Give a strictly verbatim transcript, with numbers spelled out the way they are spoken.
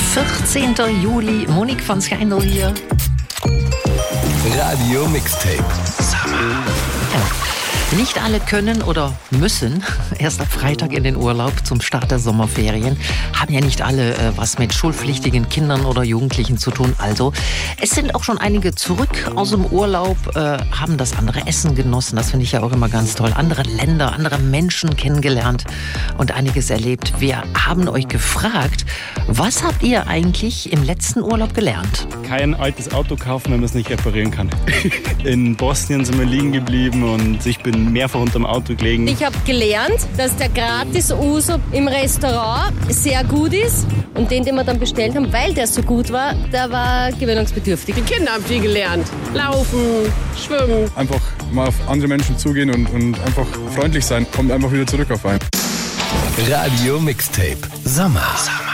vierzehnten Juli, Monique von Skandal hier. Radio Mixtape. Summer. Ja. Nicht alle können oder müssen erst ab Freitag in den Urlaub zum Start der Sommerferien. Haben ja nicht alle äh, was mit schulpflichtigen Kindern oder Jugendlichen zu tun. Also, es sind auch schon einige zurück aus dem Urlaub, äh, haben das andere Essen genossen. Das finde ich ja auch immer ganz toll. Andere Länder, andere Menschen kennengelernt und einiges erlebt. Wir haben euch gefragt, was habt ihr eigentlich im letzten Urlaub gelernt? Kein altes Auto kaufen, wenn man es nicht reparieren kann. In Bosnien sind wir liegen geblieben und ich bin mehrfach unterm Auto gelegen. Ich habe gelernt, dass der Gratis-Uso im Restaurant sehr gut ist. Und den, den wir dann bestellt haben, weil der so gut war, der war gewöhnungsbedürftig. Die Kinder haben viel gelernt. Laufen, schwimmen. Einfach mal auf andere Menschen zugehen und, und einfach freundlich sein. Kommt einfach wieder zurück auf einen. Radio Mixtape. Sommer. Sommer.